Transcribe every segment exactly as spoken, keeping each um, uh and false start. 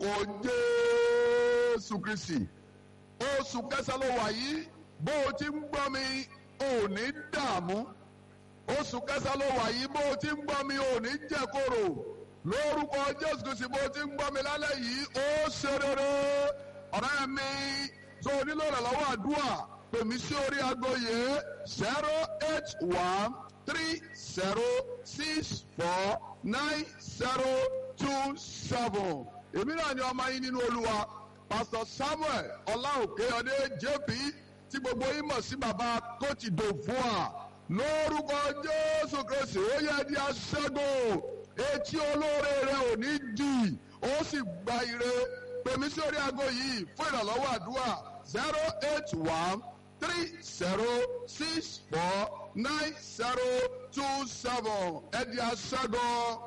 lórúkọ Jésù Kristi. Oṣù kẹsàn-án ló wà yìí, bó o ti ń gbọ́ mi ò ní dààmú. Oṣù kẹsàn-án ló wà yìí, bó o ti ń gbọ́ mi ò ní jẹ̀kọ̀rọ̀. Lórúkọ Jésù Kristi, bó o ti ń gbọ́ mi lálẹ́ yìí ó ṣe rere. Ọ̀rẹ́ mi tó o nílò ìrànlọ́wọ́ àdúrà pè mí sí orí aago yìí zero eight one three zero six four nine zero two seven. Èmi náà ni ọmọ yín nínú Olúwa, Pastor Samuel Ọláòkèọdé J P tí gbogbo yín mọ̀ sí bàbá Côte d'Ivoire. Lórúkọ Jésù Kristi ó yẹ di aṣẹ́gun. Etí olóore rẹ ò ní jì, ó sì gba ire. Pè mí sí orí aago yìí fún ìrànlọ́wọ́ àdúrà zero eight one three zero six four nine zero two seven. Ẹ di aṣẹ́gun.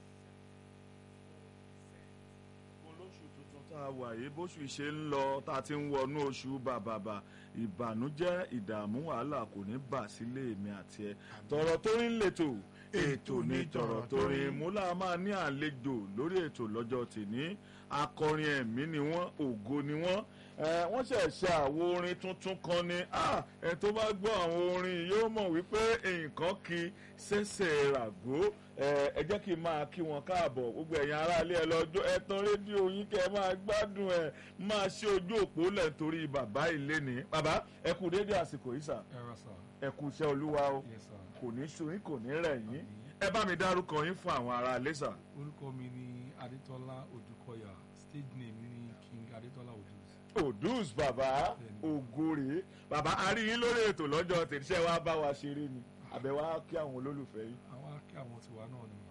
olóṣù tuntun tá a wà yìí bóṣù ṣe ń lọ tá a ti ń wọnú oṣù bàbàbà ìbànújẹ́ ìdààmú wàhálà kò ní bà sílé èmi àti ẹ. Tọ̀rọ̀ Torí ń lètò ètò ní Tọ̀rọ̀ Torí múlá máa ní àlejò lórí ètò lọ́jọ́ tèní. Akọrin ẹ̀mí ni wọ́n, ògo ni wọ́n. Wọ́n ṣẹ̀ ṣe àwo orin tuntun kan ni ẹ tó bá gbọ́ àwọn orin yóò mọ̀ wípé nǹkan kì í ṣẹ̀ṣẹ̀ ràgó. Ẹ jẹ́ kí n máa kí wọn káàbọ̀ gbogbo ẹ̀yin aráalé ẹ lọ́jọ́ ẹ tan rédíò yín kẹ́ ẹ máa gbádùn ẹ máa ṣe ojú òpó lẹ̀ torí bàbá ilé ni. Bàbá ẹ kú dédé àsìkò yìí sà, ẹ kú iṣẹ́ Olúwa o, kò ní sú yín kò ní rẹ̀ yín. Ẹ bá mi dárúkọ yín fún àwọn aráalé sà. Orúkọ mi ni Adétọ́lá Odùkọ̀yà, stage name mi ni King Adétọ́lá Odùs. Odùs bàbá ògòrè bàbá a rí yín lórí ètò lọ́jọ́ tèṣẹ́ wa bá wa ṣeré ni àbẹ̀ wá kí àwọn olólùfẹ́ yìí. Àwọn akẹ́ àwọn tiwa náà ni.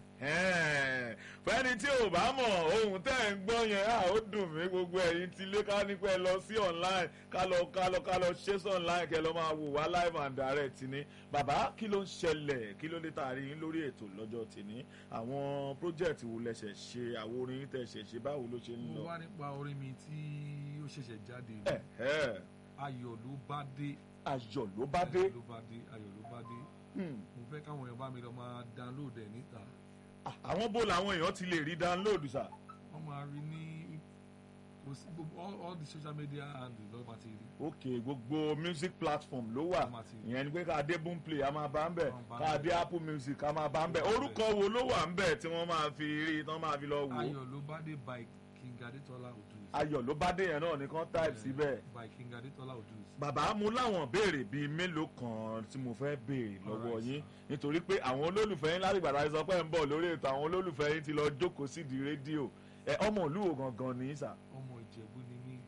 Fẹ́ni tí ò bá mọ̀ ohun tẹ́ ń gbọ́ yẹn á ó dùn mí gbogbo ẹ̀yin tí ilé ká nípa ẹ lọ sí online ká lọ ká lọ ká lọ ṣe sí online kẹ́ lọ máa wò wá live and direct ni. Bàbá kí ló ń ṣẹlẹ̀ kí ló dé tá a rí yín lórí ètò lọ́jọ́ tèní àwọn project wo lẹ́sẹ̀ ṣe àwọn orin tẹ́ ṣẹ̀ ṣe báwo ló ṣe ń lọ. Mo wá nípa orin mi tí ó ṣẹ̀ṣẹ̀ jáde ni. Ayọ̀ ló bá dé. Ayọ̀ ló bá dé. Ayọ̀ ló bá dé. Ayọ̀ ló bá dé. Mo fẹ́ káwọn èèyàn bá mi lọ máa download ẹ̀ níta. Àwọn bó làwọn èèyàn ti lè rí download sà. Wọ́n máa rí ní all, all the social media handles ló máa ti rí. Ok gbogbo music platform ló wà ìyẹn ni pé ká dé Boomplay a máa bá ń bẹ̀ ká dé Apple Music a máa bá ń bẹ̀ orúkọ wo ló wà ń bẹ̀ tí wọ́n máa fi rí tí wọ́n máa fi lọ wò. Ayọ̀ ló bá dé by King Adétọ́lá Odùs. Ayọ̀ ló bá dé yẹn náà ní kán type síbẹ̀. By King Adétọ́lá Odùs. Bàbá mo láwọn béèrè bíi mélòó kan tí mo fẹ́ béèrè lọ́wọ́ yín nítorí pé àwọn olólùfẹ́ yín láti gbàdá sọ pé ń bọ̀ lórí ètò àwọn olólùfẹ́ yín ti lọ jókòó sídìí rédíò ẹ ọmọ olúwo gangan ní sà. Ọmọ Ìjẹ̀bú ni mí.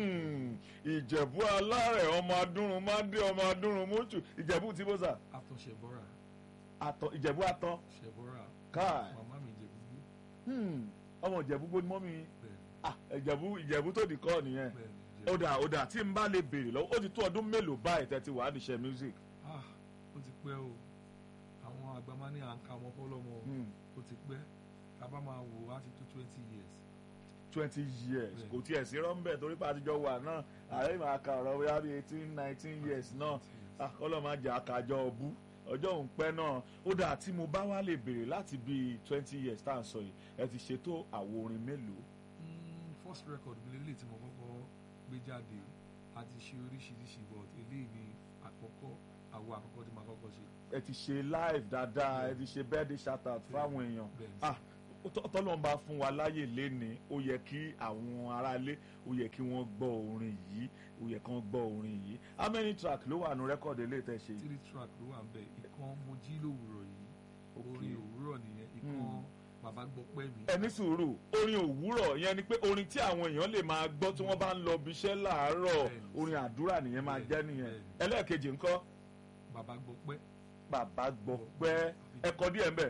Ìjẹ̀bú alárẹ̀ ọmọ adúrun máa dé ọmọ adúrun mútù Ìjẹ̀bú tí bó sà. Atọ́ Ṣẹ̀bọ́ra. Àtọ̀ Ìjẹ̀bú atọ́. Ṣẹ̀bọ́ra. Káà. Màmá mi Ìjẹ̀bú gbó. Ọmọ Ìjẹ̀bú gbó ni mọ́ mi. Ìjẹ̀bú Ìjẹ̀bú tó di kọ́ nìyẹn. Ọ̀dà ọ̀dà tí n bá lè béèrè lọ́wọ́ ó ti tó ọdún mélòó báyìí tẹ́ ti wà á níṣẹ́ music. Ah ó ti pẹ́ o àwọn àgbà máa ní à ń ka ọmọ fọlọ́mọ ó ti pẹ́ ká bá máa wò á ti tó twenty years. twenty years kò tiẹ̀ sí rọ́ńbẹ́ torí pé àtijọ́ wà náà ààrẹ máa ka ọ̀rọ̀ bóyá bíi eighteen nineteen years náà kọ́lọ́ máa jẹ́ àkàjọ ọbú ọjọ́ òun pẹ́ náà ó dà tí mo bá wá lè béèrè láti bíi twenty years tá à ń sọ yìí ẹ ti ṣètò àwo orin mélòó. First record mi lélẹ̀ tí mo kọ́kọ́ gbé jáde a ti ṣe oríṣiríṣi but eléyìí ni àkọ́kọ́ àwo àkọ́kọ́ tí màá kọ́kọ́ ṣe. Ẹ ti ṣe live dáadáa ẹ ti ṣe birthday shout out fáwọn èèyàn ah tọ́lọ́n bá fún wa láyè léni ó yẹ kí àwọn aráalé ó yẹ kí wọ́n gbọ́ orin yìí ó yẹ kí wọ́n gbọ́ orin yìí how many track ló wà nù rẹ́kọ̀dì eléyìí tẹ́ ṣe. three track ló wà ń bẹ̀ ìkan mo jí lówùrọ̀ yìí orin òwúrọ̀ nìyẹn ìkan bàbá gbọ́ pẹ́ mi. Ẹ ní sùúrù orin òwúrọ̀ yẹn ni pé orin tí àwọn èèyàn lè máa gbọ́ tí wọ́n bá ń lọ ibiṣẹ́ láàárọ̀ orin àdúrà nìyẹn máa jẹ́ nìyẹn. Ẹlẹ́ẹ̀kejì ńkọ́. Bàbá gbọ́ pẹ́. Bàbá gbọ́ pẹ́ ẹ kọ díẹ̀ ńbẹ̀.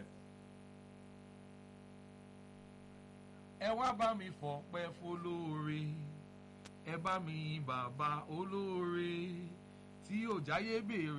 Ẹ wá bá mi fọpẹ́ fólóore ẹ bá mi bàbá olóore tí ò jáyé béèrè.